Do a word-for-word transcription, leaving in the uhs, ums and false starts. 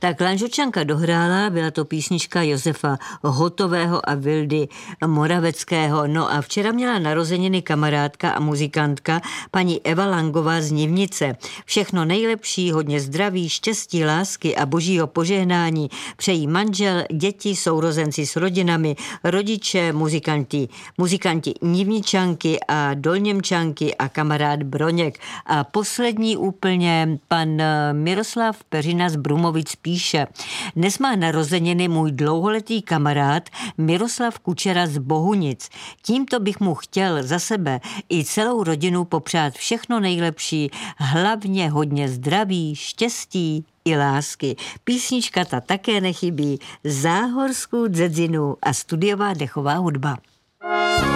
Tak Lanžočanka dohrála, byla to písnička Josefa Hotového a Vildy Moraveckého. No a včera měla narozeniny kamarádka a muzikantka paní Eva Langová z Nivnice. Všechno nejlepší, hodně zdraví, štěstí, lásky a božího požehnání přejí manžel, děti, sourozenci s rodinami, rodiče, muzikanti, muzikanti Nivničanky a Dolněmčanky a kamarád Broněk. A poslední úplně pan Miroslav Peřina z Brumovic píše: dnes má narozeniny můj dlouholetý kamarád Miroslav Kučera z Bohunic. Tímto bych mu chtěl za sebe i celou rodinu popřát všechno nejlepší, hlavně hodně zdraví, štěstí i lásky. Písnička ta také nechybí, záhorskou dzedzinu a studiová dechová hudba.